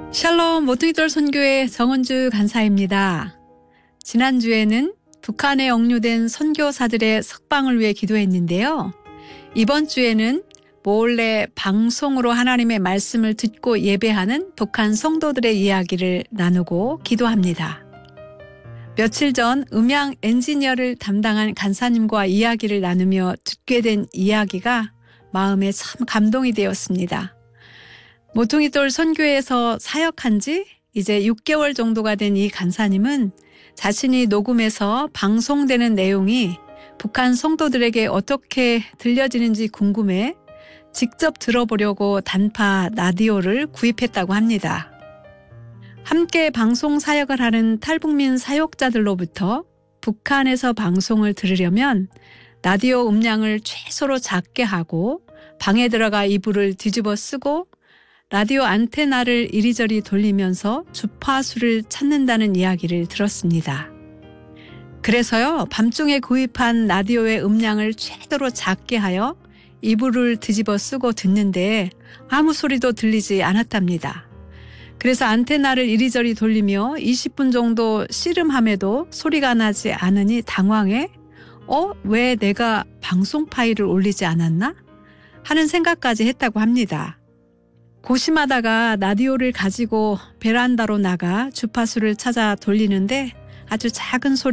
샬롬 모퉁이돌 선교회 정은주 간사입니다. 지난주에는 북한에 억류된 선교사들의 석방을 위해 기도했는데요. 이번 주에는 몰래 방송으로 하나님의 말씀을 듣고 예배하는 북한 성도들의 이야기를 나누고 기도합니다. 며칠 전 음향 엔지니어를 담당한 간사님과 이야기를 나누며 듣게 된 이야기가 마음에 참 감동이 되었습니다. 모퉁이돌 선교회에서 사역한 지 이제 6개월 정도가 된 이 간사님은 자신이 녹음해서 방송되는 내용이 북한 성도들에게 어떻게 들려지는지 궁금해 직접 들어보려고 단파 라디오를 구입했다고 합니다. 함께 방송 사역을 하는 탈북민 사역자들로부터 북한에서 방송을 들으려면 라디오 음량을 최소로 작게 하고 방에 들어가 이불을 뒤집어 쓰고 라디오 안테나를 이리저리 돌리면서 주파수를 찾는다는 이야기를 들었습니다. 그래서요, 밤중에 구입한 라디오의 음량을 최대로 작게 하여 이불을 뒤집어 쓰고 듣는데 아무 소리도 들리지 않았답니다. 그래서 안테나를 이리저리 돌리며 20분 정도 씨름함에도 소리가 나지 않으니 당황해 왜 내가 방송 파일을 올리지 않았나? 하는 생각까지 했다고 합니다. 고심하다가 라디오를 가지고 베란다로 나가 주파수를 찾아 돌리는데 아주 작은 소리